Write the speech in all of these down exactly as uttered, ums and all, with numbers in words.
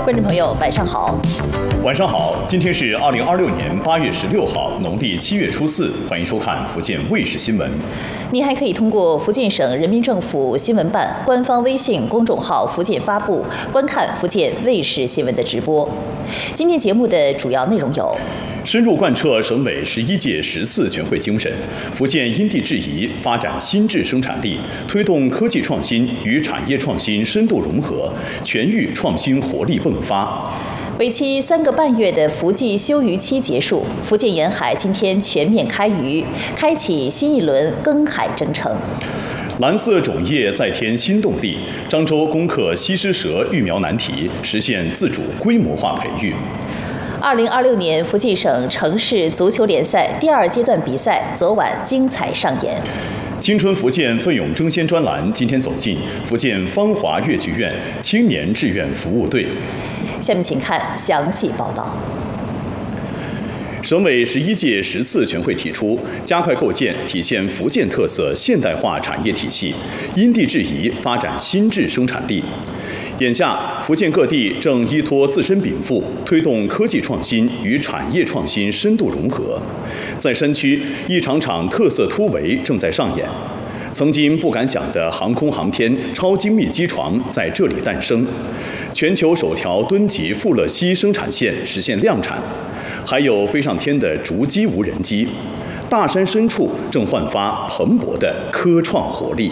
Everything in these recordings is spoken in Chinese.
观众朋友，晚上好。 晚上好，今天是二零二六年八月十六号，农历七月初四，欢迎收看福建卫视新闻。 您还可以通过福建省人民政府新闻办官方微信公众号“福建发布”观看福建卫视新闻的直播。今天节目的主要内容有： 深入贯彻省委十一届十次全会精神，福建因地制宜发展新质生产力，推动科技创新与产业创新深度融合，全域创新活力迸发。 为期三个半月的福季休渔期结束，福建沿海今天全面开渔，开启新一轮耕海征程。 蓝色种业再添新动力，漳州攻克西施蛇育苗难题，实现自主规模化培育。 二零二六年福建省城市足球联赛第二阶段比赛昨晚精彩上演。 青春福建奋勇争先专栏今天走进福建芳华粤剧院青年志愿服务队。 下面请看详细报道。 省委十一届十次全会提出，加快构建体现福建特色现代化产业体系，因地制宜发展新质生产力。眼下，福建各地正依托自身禀赋，推动科技创新与产业创新深度融合。在山区，一场场特色突围正在上演。曾经不敢想的航空航天超精密机床在这里诞生，全球首条吨级富勒烯生产线实现量产，还有飞上天的逐机无人机。大山深处正焕发蓬勃的科创活力。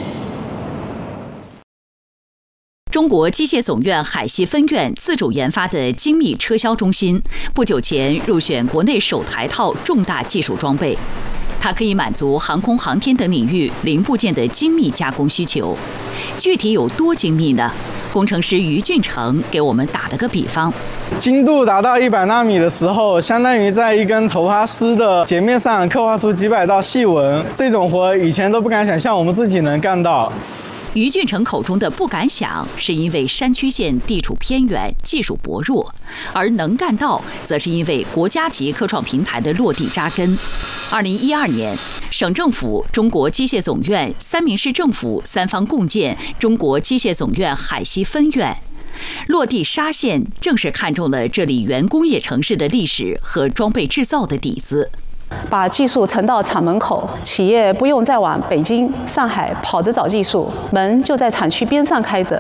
中国机械总院海西分院自主研发的精密车厢中心，不久前入选国内首台套重大技术装备。它可以满足航空航天等领域零部件的精密加工需求。具体有多精密呢？工程师于俊成给我们打了个比方： 精度达到一百纳米的时候，相当于在一根头发丝的截面上刻画出几百道细纹。这种活以前都不敢想象我们自己能干到。 于俊成口中的不敢想，是因为山区县地处偏远，技术薄弱；而能干到，则是因为国家级科创平台的落地扎根。二零一二年，省政府、中国机械总院、三明市政府三方共建中国机械总院海西分院。落地沙县正是看中了这里原工业城市的历史和装备制造的底子。 把技术呈到厂门口，企业不用再往北京、上海跑着找技术，门就在厂区边上开着。